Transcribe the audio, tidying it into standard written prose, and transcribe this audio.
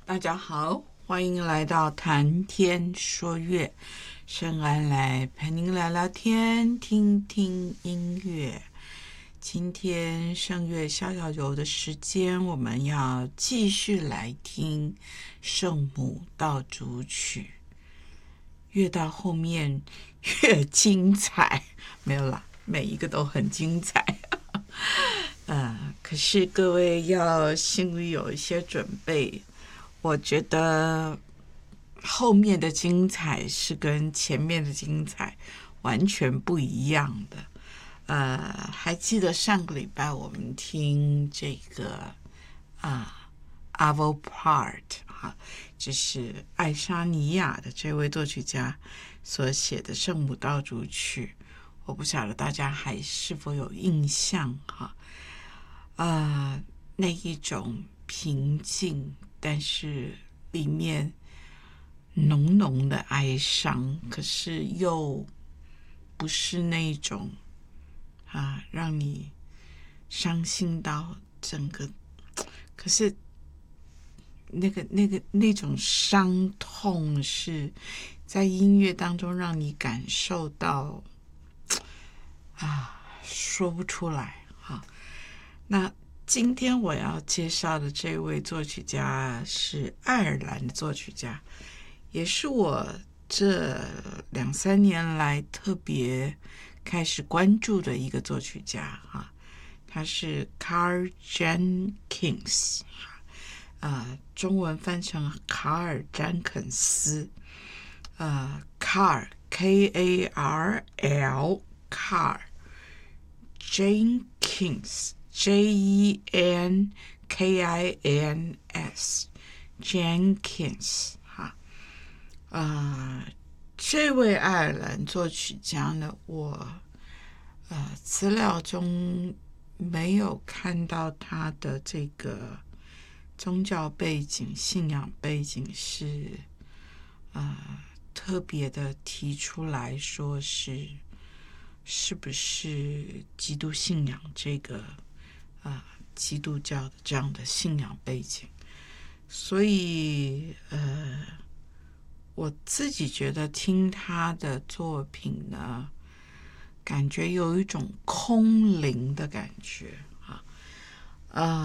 大家好，欢迎来到谈天说乐，圣安来陪您聊聊天，听听音乐。今天圣乐逍遥游的时间，我们要继续来听圣母道主曲，越到后面越精彩，没有啦，每一个都很精彩。可是各位要心里有一些准备，我觉得后面的精彩是跟前面的精彩完全不一样的。还记得上个礼拜我们听这个Arvo Part 就是爱沙尼亚的这位作曲家所写的圣母道主曲，我不晓得大家还是否有印象那一种平静，但是里面浓浓的哀伤，可是又不是那种让你伤心到整个，可是那种伤痛是在音乐当中让你感受到说不出来。那今天我要介绍的这位作曲家是爱尔兰的作曲家，也是我这2-3年来特别开始关注的一个作曲家他是 Karl Jenkins，中文翻成卡尔詹肯斯，Karl K-A-R-L Karl Jenkins Jenkins Jenkins 这位爱尔兰作曲家呢，我资料中没有看到他的这个宗教背景、信仰背景是特别的提出来说是不是基督信仰这个基督教的这样的信仰背景，所以我自己觉得听他的作品呢，感觉有一种空灵的感觉